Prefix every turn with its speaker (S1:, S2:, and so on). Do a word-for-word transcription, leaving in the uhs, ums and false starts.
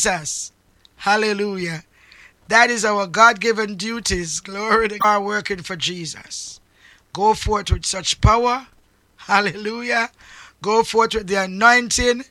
S1: Jesus. Hallelujah. That is our God-given duties. Glory to God, working for Jesus. Go forth with such power. Hallelujah. Go forth with the anointing.